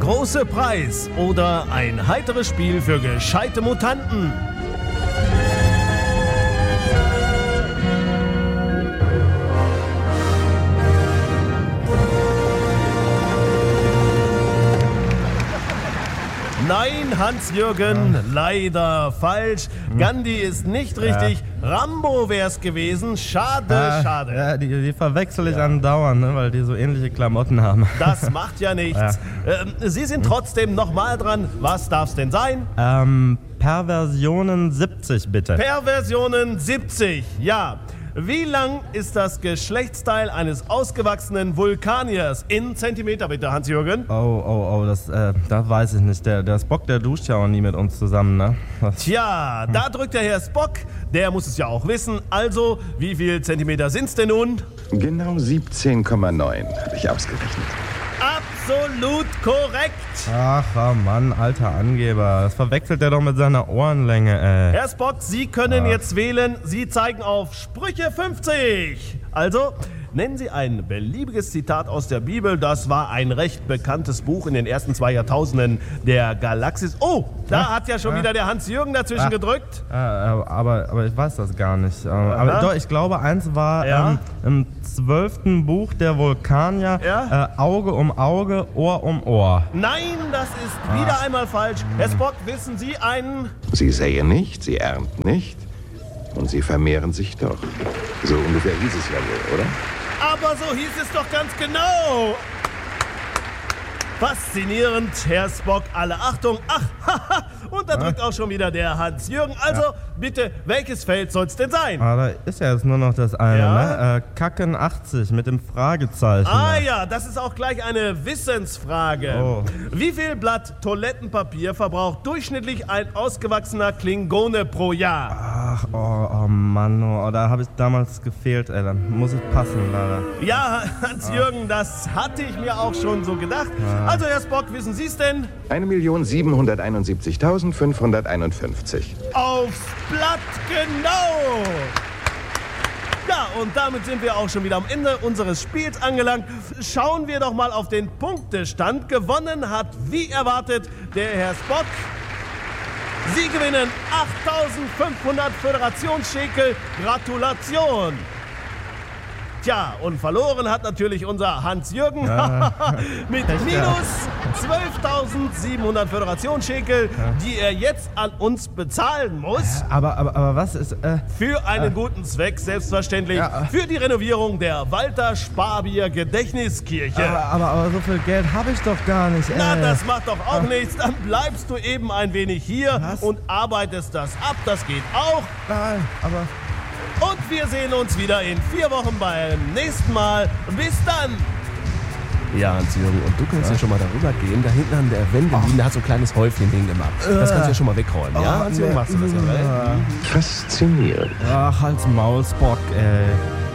große Preis oder ein heiteres Spiel für gescheite Mutanten? Nein, Hans-Jürgen, leider falsch. Gandhi ist nicht richtig. Rambo wär's gewesen. Schade, schade. Ja, die verwechsel ich andauernd, ne, weil die so ähnliche Klamotten haben. Das macht ja nichts. Sie sind trotzdem nochmal dran. Was darf's denn sein? Perversionen 70, bitte. Perversionen 70, ja. Wie lang ist das Geschlechtsteil eines ausgewachsenen Vulkaniers? In Zentimeter bitte, Hans-Jürgen. Oh, das weiß ich nicht. Der Spock, der duscht ja auch nie mit uns zusammen, ne? Tja, da drückt der Herr Spock. Der muss es ja auch wissen. Also, wie viel Zentimeter sind's denn nun? Genau 17,9 habe ich ausgerechnet. Absolut korrekt. Ach, oh Mann, alter Angeber. Das verwechselt er doch mit seiner Ohrenlänge, ey. Herr Spock, Sie können jetzt wählen. Sie zeigen auf Sprüche 50. Also, nennen Sie ein beliebiges Zitat aus der Bibel. Das war ein recht bekanntes Buch in den ersten 2 Jahrtausenden der Galaxis. Oh, da hat ja schon wieder der Hans-Jürgen dazwischen gedrückt. Aber ich weiß das gar nicht. Aber doch, ich glaube, eins war im 12. Buch der Vulkanier, Auge um Auge, Ohr um Ohr. Nein, das ist wieder einmal falsch. Herr Spock, wissen Sie einen? Sie säen nicht, sie ernten nicht und sie vermehren sich doch. So ungefähr hieß es ja wohl, oder? Aber so hieß es doch ganz genau. Faszinierend, Herr Spock, alle Achtung. Ach, und da drückt auch schon wieder der Hans-Jürgen. Also, bitte, welches Feld soll's denn sein? Da ist ja jetzt nur noch das eine, ne? Kacken 80 mit dem Fragezeichen. Ja, das ist auch gleich eine Wissensfrage. Oh. Wie viel Blatt Toilettenpapier verbraucht durchschnittlich ein ausgewachsener Klingone pro Jahr? Ach, oh Mann, da habe ich damals gefehlt, ey. Dann muss ich passen, leider. Ja, Hans-Jürgen, das hatte ich mir auch schon so gedacht. Also, Herr Spock, wissen Sie es denn? 1.771.551. Aufs Blatt, genau! Ja, und damit sind wir auch schon wieder am Ende unseres Spiels angelangt. Schauen wir doch mal auf den Punktestand. Gewonnen hat, wie erwartet, der Herr Spock. Sie gewinnen 8.500 Föderationsschekel. Gratulation! Tja, und verloren hat natürlich unser Hans-Jürgen mit minus 12.700 Föderationsschekel, die er jetzt an uns bezahlen muss. Aber was ist... Für einen guten Zweck, selbstverständlich. Für die Renovierung der Walter-Sparbier-Gedächtniskirche. Aber so viel Geld habe ich doch gar nicht, ey. Na, das macht doch auch nichts. Dann bleibst du eben ein wenig hier und arbeitest das ab. Das geht auch. Nein, aber... Und wir sehen uns wieder in 4 Wochen beim nächsten Mal. Bis dann! Ja, Hans-Jürgen, und du kannst ja schon mal darüber gehen. Da hinten an der Wände liegen, da hat so ein kleines Häufchen hingemacht. Das kannst du ja schon mal wegräumen, ja? Hans-Jürgen, machst du das ja, Faszinierend. Ach, halt's Maul, Spock, ey.